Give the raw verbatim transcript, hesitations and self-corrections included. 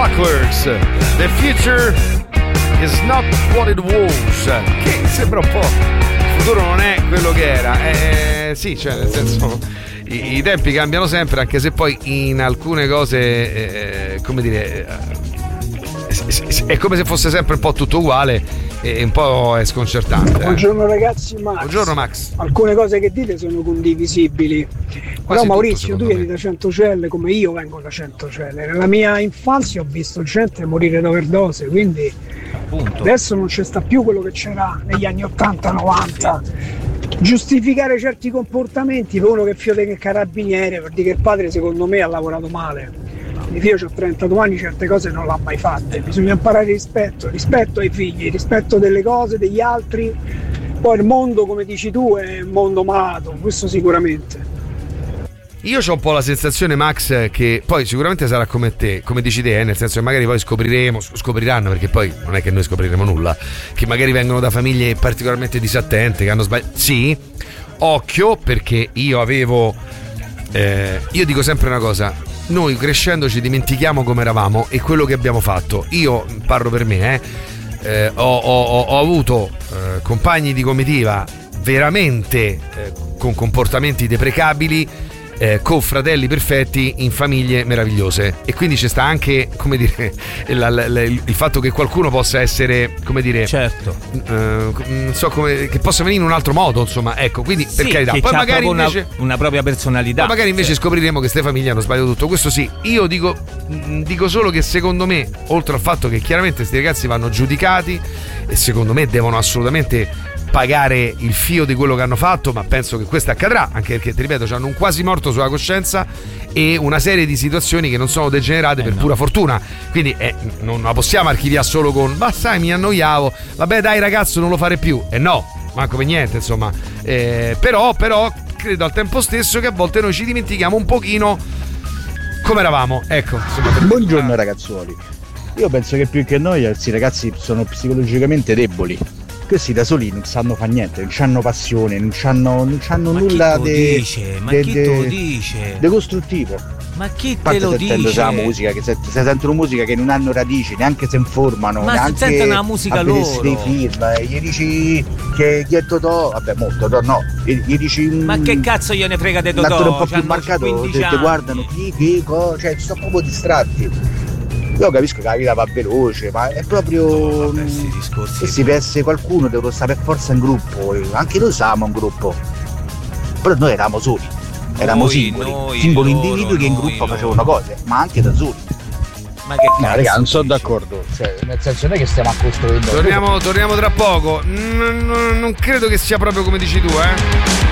Clockworks, The Future is not what it was, che sembra un po', il futuro non è quello che era, eh, sì, cioè nel senso i, i tempi cambiano sempre, anche se poi in alcune cose eh, come dire eh, è come se fosse sempre un po' tutto uguale e un po' è sconcertante. Buongiorno ragazzi, Max. Buongiorno Max. Alcune cose che dite sono condivisibili. Però Maurizio, tu vieni da Centocelle come io vengo da Centocelle. Nella mia infanzia ho visto gente morire d'overdose, quindi appunto adesso non c'è sta più quello che c'era negli anni ottanta novanta. Giustificare certi comportamenti per uno che fiode che carabiniere, per dire che il padre secondo me ha lavorato male. Mio figlio ha trentadue anni, certe cose non l'ha mai fatte. Bisogna imparare rispetto, rispetto ai figli, rispetto delle cose, degli altri. Poi il mondo, come dici tu, è un mondo malato, questo sicuramente. Io ho un po' la sensazione, Max, che poi sicuramente sarà come te, come dici te, eh, nel senso che magari poi scopriremo, scopriranno, perché poi non è che noi scopriremo nulla, che magari vengono da famiglie particolarmente disattente, che hanno sbagliato. Sì, occhio, perché io avevo eh, io dico sempre una cosa: noi crescendo ci dimentichiamo come eravamo e quello che abbiamo fatto. Io parlo per me, eh, eh ho, ho, ho avuto eh, compagni di comitiva veramente eh, con comportamenti deprecabili, eh, con fratelli perfetti in famiglie meravigliose, e quindi ci sta anche, come dire, la, la, la, il fatto che qualcuno possa essere, come dire, certo, eh, non so come, che possa venire in un altro modo, insomma, ecco, quindi per sì, carità, poi magari invece una, una propria personalità, poi magari invece sì. scopriremo che queste famiglie hanno sbagliato tutto, questo sì. Io dico dico solo che secondo me, oltre al fatto che chiaramente questi ragazzi vanno giudicati e secondo me devono assolutamente pagare il fio di quello che hanno fatto, ma penso che questo accadrà, anche perché, ti ripeto, hanno un quasi morto sulla coscienza e una serie di situazioni che non sono degenerate eh per no. pura fortuna, quindi eh, non la possiamo archiviare solo con ma sai mi annoiavo, vabbè dai ragazzo non lo fare più, e eh no, manco per niente insomma, eh, però però credo al tempo stesso che a volte noi ci dimentichiamo un pochino come eravamo, ecco, insomma, per buongiorno ragazzuoli, io penso che più che noi questi ragazzi sono psicologicamente deboli. Questi da soli non sanno fare niente, non hanno passione, non hanno, non hanno nulla di costruttivo. Ma chi te lo dice? La musica, che se, se sentono musica che non hanno radici, neanche se informano, ma neanche se sentono la musica loro. Dei film, gli dici che chi è Totò, vabbè mo Totò no, gli, gli dici ma che cazzo gliene frega di Totò? Un attore un po' più marcato, te, te guardano, chi, chi, co, cioè sono proprio distratti. Io capisco che la vita va veloce, ma è proprio no, discorsi, che si deve essere qualcuno, devono stare per forza in gruppo. Anche noi siamo un gruppo, però noi eravamo soli, eravamo noi, singoli, noi, singoli loro, individui che in gruppo loro. facevano cose, ma anche da soli. Ma che cazzo? No, raga, non sono d'accordo, cioè, nel senso non è che stiamo a costruendo. Torniamo, torniamo tra poco. Non, non, non credo che sia proprio come dici tu, eh.